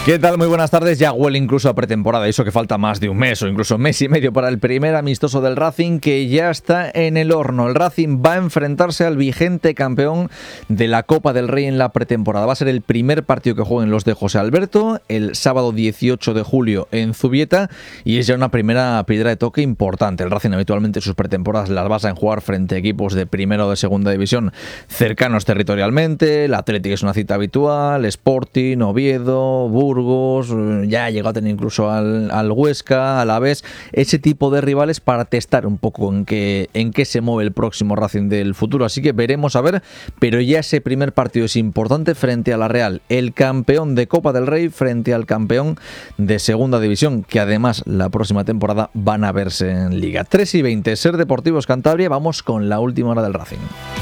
¿Qué tal? Muy buenas tardes. Ya huele incluso a pretemporada. Eso que falta más de un mes o incluso mes y medio para el primer amistoso del Racing, que ya está en el horno. El Racing va a enfrentarse al vigente campeón de la Copa del Rey en la pretemporada. Va a ser el primer partido que jueguen los de José Alberto el sábado 18 de julio en Zubieta, y es ya una primera piedra de toque importante. El Racing habitualmente sus pretemporadas las basa en jugar frente a equipos de primera o de segunda división cercanos territorialmente. El Athletic es una cita habitual, Sporting, Oviedo, Burgos, ya ha llegado a tener incluso al Huesca, al Alavés, ese tipo de rivales para testar un poco en qué se mueve el próximo Racing del futuro. Así que veremos a ver, pero ya ese primer partido es importante frente a la Real, el campeón de Copa del Rey frente al campeón de segunda división, que además la próxima temporada van a verse en Liga. 3:20, Ser Deportivos Cantabria. Vamos con la última hora del Racing.